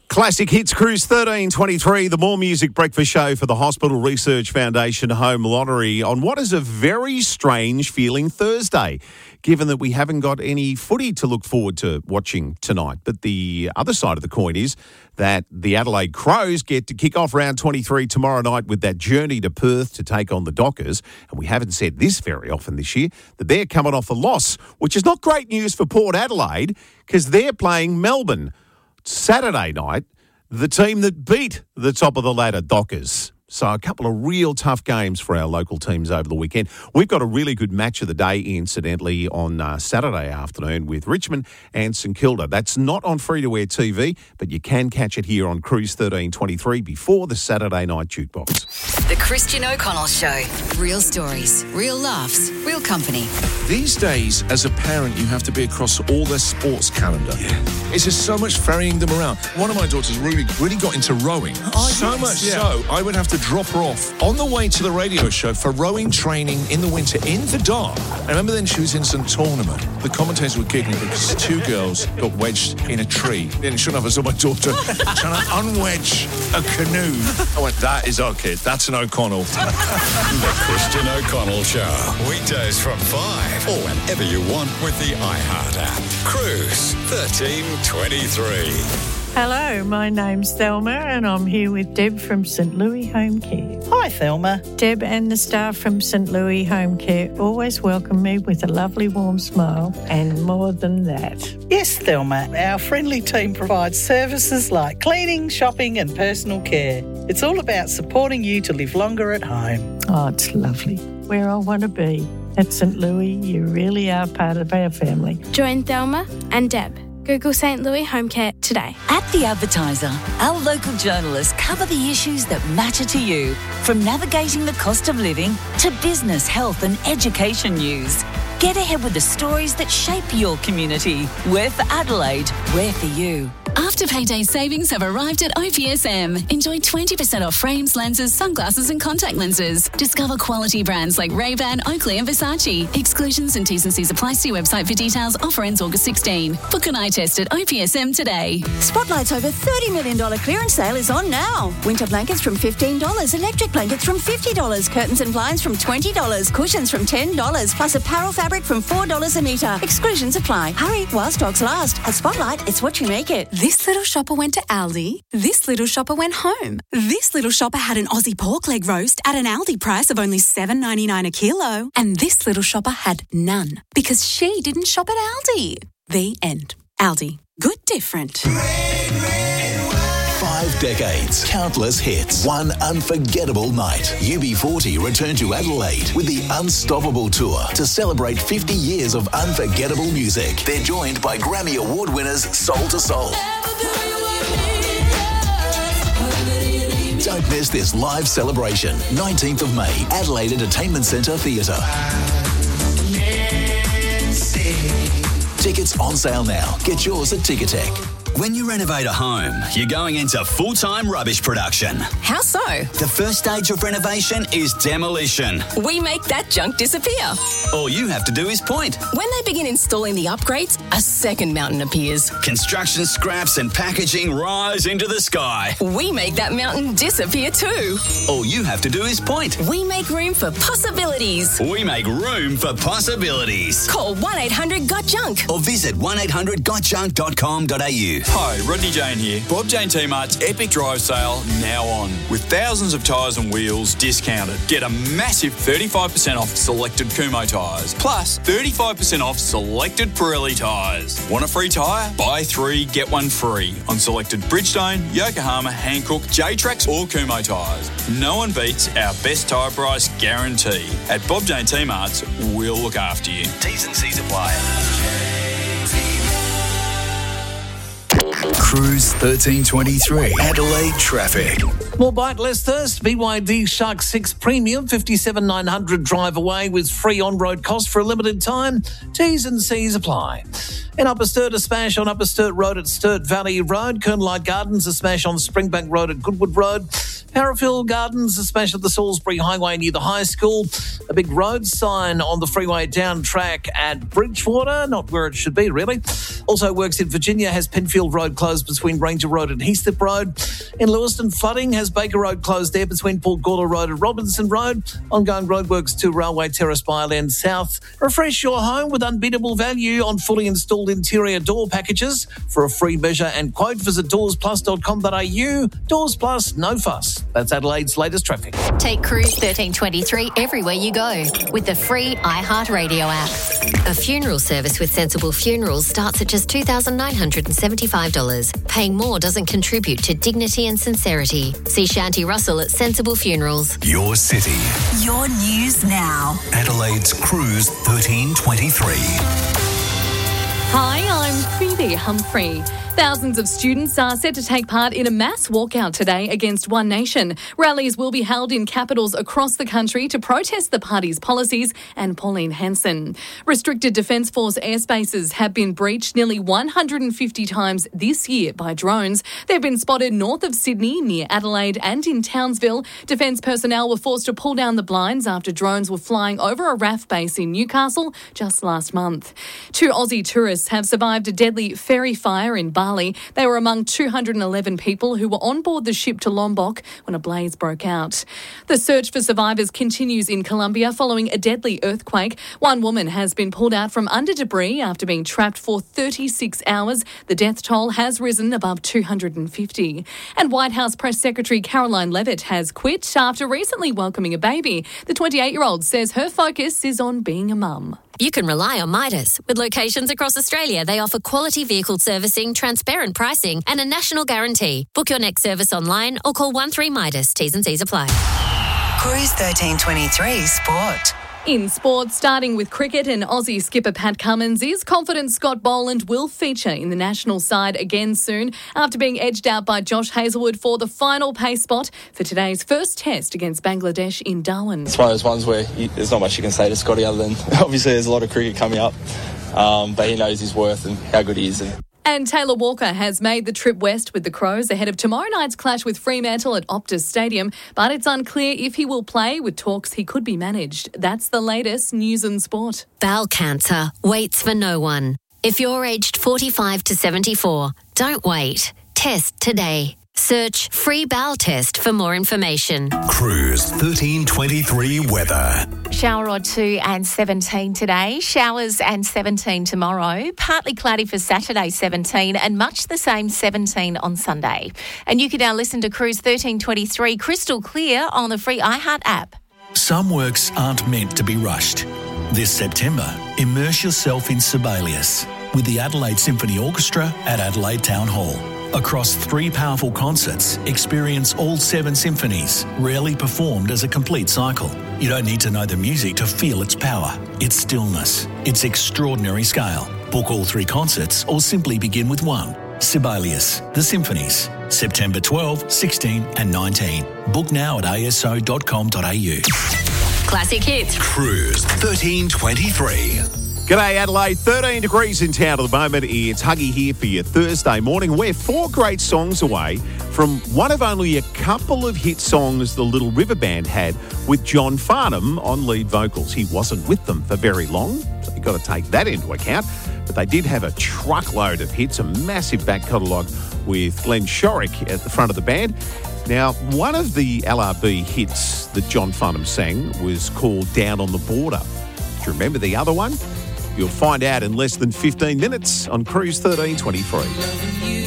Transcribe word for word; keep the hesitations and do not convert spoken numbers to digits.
Classic Hits Cruise thirteen twenty-three, the More Music Breakfast Show for the Hospital Research Foundation Home Lottery on what is a very strange feeling Thursday, given that we haven't got any footy to look forward to watching tonight. But the other side of the coin is that the Adelaide Crows get to kick off round twenty-three tomorrow night with that journey to Perth to take on the Dockers. And we haven't said this very often this year, that they're coming off a loss, which is not great news for Port Adelaide because they're playing Melbourne Saturday night, the team that beat the top of the ladder Dockers. So a couple of real tough games for our local teams over the weekend. We've got a really good match of the day, incidentally, on uh, Saturday afternoon with Richmond and St Kilda. That's not on free-to-air T V, but you can catch it here on Cruise thirteen twenty-three before the Saturday night jukebox. The Christian O'Connell Show. Real stories, real laughs, real company. These days, as a parent, you have to be across all their sports calendar. Yeah. It's just so much ferrying them around. One of my daughters really, really got into rowing. Oh, so yes. much yeah. so, I would have to drop her off on the way to the radio show for rowing training in the winter in the dark. I remember then she was in some tournament. The commentators were giggling because two girls got wedged in a tree. And sure enough, I saw my daughter trying to unwedge a canoe. I went, that is our kid. That's an O'Connell. The Christian O'Connell Show. Weekdays from five or whenever you want with the iHeart app. Cruise thirteen twenty-three. Hello, my name's Thelma and I'm here with Deb from St Louis Home Care. Hi, Thelma. Deb and the staff from St Louis Home Care always welcome me with a lovely warm smile and more than that. Yes, Thelma. Our friendly team provides services like cleaning, shopping and personal care. It's all about supporting you to live longer at home. Oh, it's lovely. Where I want to be. At St Louis, you really are part of our family. Join Thelma and Deb. Google St Louis Home Care today. At The Advertiser, our local journalists cover the issues that matter to you, from navigating the cost of living to business, health and education news. Get ahead with the stories that shape your community. We're for Adelaide. We're for you. After-payday savings have arrived at O P S M. Enjoy twenty percent off frames, lenses, sunglasses and contact lenses. Discover quality brands like Ray-Ban, Oakley and Versace. Exclusions and T's and C's apply. See website for details. Offer ends August sixteenth. Book an eye test at O P S M today. Spotlight's over thirty million dollars clearance sale is on now. Winter blankets from fifteen dollars, electric blankets from fifty dollars, curtains and blinds from twenty dollars, cushions from ten dollars, plus apparel fabric from four dollars a metre. Exclusions apply. Hurry while stocks last. At Spotlight, it's what you make it. This little shopper went to Aldi. This little shopper went home. This little shopper had an Aussie pork leg roast at an Aldi price of only seven dollars ninety-nine a kilo. And this little shopper had none because she didn't shop at Aldi. The end. Aldi. Good different. Five decades, countless hits, one unforgettable night. U B forty return to Adelaide with the Unstoppable Tour to celebrate fifty years of unforgettable music. They're joined by Grammy Award winners Soul to Soul. Don't miss this live celebration. nineteenth of May, Adelaide Entertainment Centre Theatre. Tickets on sale now. Get yours at Ticketek. When you renovate a home, you're going into full-time rubbish production. How so? The first stage of renovation is demolition. We make that junk disappear. All you have to do is point. When they begin installing the upgrades, a second mountain appears. Construction scraps and packaging rise into the sky. We make that mountain disappear too. All you have to do is point. We make room for possibilities. We make room for possibilities. Call one eight hundred got junk or visit one eight hundred got junk dot com dot a u. Hi, Rodney Jane here. Bob Jane T-Mart's Epic Drive Sale now on. With thousands of tyres and wheels discounted. Get a massive thirty-five percent off selected Kumho tyres. Plus thirty-five percent off selected Pirelli tyres. Want a free tyre? Buy three, get one free on selected Bridgestone, Yokohama, Hankook, J-Trax or Kumho tyres. No one beats our best tyre price guarantee. At Bob Jane T-Mart's, we'll look after you. T's and C's apply. Cruise thirteen twenty-three, Adelaide traffic. More bite, less thirst. B Y D Shark six Premium, fifty-seven nine hundred drive away with free on-road cost for a limited time. T's and C's apply. In Upper Sturt, a smash on Upper Sturt Road at Sturt Valley Road. Kernlight Gardens, a smash on Springbank Road at Goodwood Road. Parafield Gardens, a smash at the Salisbury Highway near the high school. A big road sign on the freeway down track at Bridgewater, not where it should be, really. Also works in Virginia has Penfield Road closed between Ranger Road and Heathslip Road. In Lewiston, flooding has Baker Road closed there between Port Gawler Road and Robinson Road. Ongoing roadworks to Railway Terrace Byland South. Refresh your home with unbeatable value on fully installed interior door packages. For a free measure and quote, visit doors plus dot com dot a u. Doors Plus, no fuss. That's Adelaide's latest traffic. Take Cruise thirteen twenty-three everywhere you go with the free iHeartRadio app. A funeral service with Sensible Funerals starts at just two thousand nine hundred seventy-five dollars. Paying more doesn't contribute to dignity and sincerity. See Shanti Russell at Sensible Funerals. Your city. Your news now. Adelaide's Cruise thirteen twenty-three. Hi, I'm Phoebe Humphrey. Thousands of students are set to take part in a mass walkout today against One Nation. Rallies will be held in capitals across the country to protest the party's policies and Pauline Hanson. Restricted Defence Force airspaces have been breached nearly one hundred fifty times this year by drones. They've been spotted north of Sydney, near Adelaide and in Townsville. Defence personnel were forced to pull down the blinds after drones were flying over a R A F base in Newcastle just last month. Two Aussie tourists have survived a deadly ferry fire in Bali. They were among two hundred eleven people who were on board the ship to Lombok when a blaze broke out. The search for survivors continues in Colombia following a deadly earthquake. One woman has been pulled out from under debris after being trapped for thirty-six hours. The death toll has risen above two hundred fifty. And White House Press Secretary Caroline Leavitt has quit after recently welcoming a baby. The twenty-eight-year-old says her focus is on being a mum. You can rely on Midas. With locations across Australia, they offer quality vehicle servicing, transparent pricing and a national guarantee. Book your next service online or call one three Midas. T's and C's apply. Cruise thirteen twenty-three Sport. In sport, starting with cricket, and Aussie skipper Pat Cummins is confident Scott Boland will feature in the national side again soon after being edged out by Josh Hazlewood for the final pace spot for today's first test against Bangladesh in Darwin. It's one of those ones where you, there's not much you can say to Scotty other than obviously there's a lot of cricket coming up, um, but he knows his worth and how good he is. And And Taylor Walker has made the trip west with the Crows ahead of tomorrow night's clash with Fremantle at Optus Stadium, but it's unclear if he will play, with talks he could be managed. That's the latest news and sport. Bowel cancer waits for no one. If you're aged forty-five to seventy-four, don't wait. Test today. Search Free Bowel Test for more information. Cruise thirteen twenty-three weather. Shower or two and seventeen today. Showers and seventeen tomorrow. Partly cloudy for Saturday, seventeen, and much the same, seventeen on Sunday. And you can now listen to Cruise thirteen twenty-three crystal clear on the free iHeart app. Some works aren't meant to be rushed. This September, immerse yourself in Sibelius with the Adelaide Symphony Orchestra at Adelaide Town Hall. Across three powerful concerts, experience all seven symphonies, rarely performed as a complete cycle. You don't need to know the music to feel its power, its stillness, its extraordinary scale. Book all three concerts or simply begin with one. Sibelius, The Symphonies, September twelfth, sixteenth and nineteenth. Book now at a s o dot com dot a u. Classic hits. Cruise thirteen twenty-three. G'day Adelaide, thirteen degrees in town at the moment. It's Huggy here for your Thursday morning. We're four great songs away from one of only a couple of hit songs the Little River Band had with John Farnham on lead vocals. He wasn't with them for very long, so you've got to take that into account. But they did have a truckload of hits, a massive back catalogue with Glenn Shorrock at the front of the band. Now, one of the L R B hits that John Farnham sang was called Down on the Border. Do you remember the other one? You'll find out in less than fifteen minutes on Cruise thirteen twenty-three.